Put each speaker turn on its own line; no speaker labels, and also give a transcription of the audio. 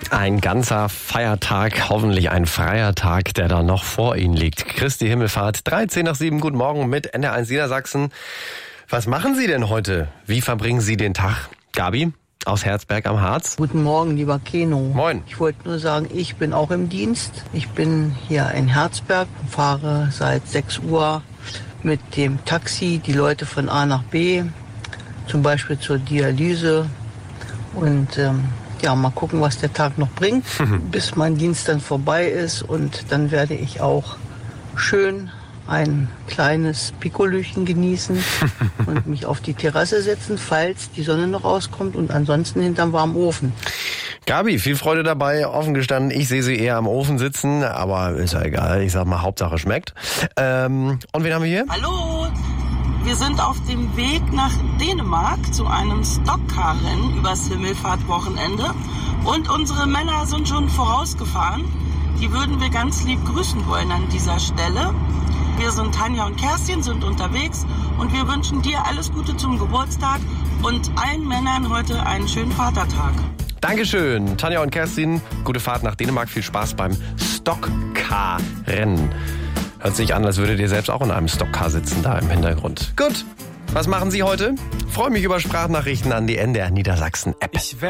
Ein ganzer Feiertag, hoffentlich ein freier Tag, der da noch vor Ihnen liegt. Christi Himmelfahrt, 13:07, guten Morgen mit NDR1 Niedersachsen. Was machen Sie denn heute? Wie verbringen Sie den Tag? Gabi aus Herzberg am Harz.
Guten Morgen, lieber Keno.
Moin.
Ich wollte nur sagen, ich bin auch im Dienst. Ich bin hier in Herzberg, fahre seit 6 Uhr mit dem Taxi die Leute von A nach B, zum Beispiel zur Dialyse. Und mal gucken, was der Tag noch bringt, bis mein Dienst dann vorbei ist. Und dann werde ich auch schön ein kleines Pikolöchen genießen und mich auf die Terrasse setzen, falls die Sonne noch rauskommt, und ansonsten hinterm warmen Ofen.
Gabi, viel Freude dabei, offen gestanden. Ich sehe Sie eher am Ofen sitzen, aber ist ja egal. Ich sag mal, Hauptsache schmeckt. Und wen haben wir hier?
Hallo, wir sind auf dem Weg nach Dänemark zu einem Stockcar-Rennen übers Himmelfahrtwochenende. Und unsere Männer sind schon vorausgefahren. Die würden wir ganz lieb grüßen wollen an dieser Stelle. Wir sind Tanja und Kerstin, sind unterwegs und wir wünschen dir alles Gute zum Geburtstag und allen Männern heute einen schönen Vatertag.
Dankeschön, Tanja und Kerstin. Gute Fahrt nach Dänemark. Viel Spaß beim Stockcar-Rennen. Hört sich an, als würdet ihr selbst auch in einem Stockcar sitzen, da im Hintergrund. Gut, was machen Sie heute? Freue mich über Sprachnachrichten an die NDR Niedersachsen App.